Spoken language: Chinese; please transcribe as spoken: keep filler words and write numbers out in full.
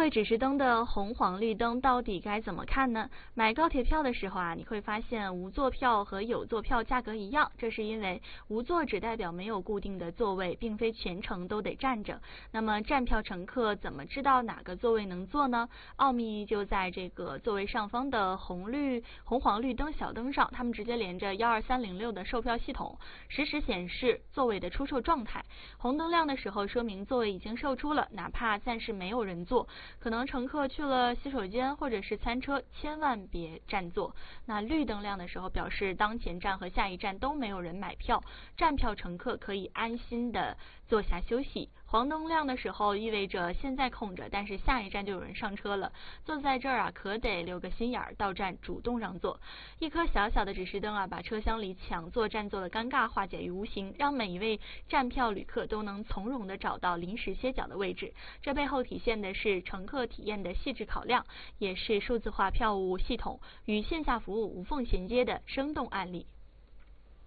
位指示灯的红黄绿灯到底该怎么看呢？买高铁票的时候啊，你会发现无座票和有座票价格一样，这是因为无座只代表没有固定的座位，并非全程都得站着。那么站票乘客怎么知道哪个座位能坐呢？奥秘就在这个座位上方的红绿红黄绿灯小灯上，它们直接连着一二三零六的售票系统，实时显示座位的出售状态。红灯亮的时候，说明座位已经售出了，哪怕暂时没有人坐，可能乘客去了洗手间或者是餐车，千万别占座。那绿灯亮的时候，表示当前站和下一站都没有人买票，站票乘客可以安心的坐下休息。黄灯亮的时候，意味着现在空着，但是下一站就有人上车了，坐在这儿啊，可得留个心眼儿，到站主动让座。一颗小小的指示灯啊，把车厢里抢座占座的尴尬化解于无形，让每一位站票旅客都能从容的找到临时歇脚的位置。这背后体现的是乘客体验的细致考量，也是数字化票务系统与线下服务无缝衔接的生动案例。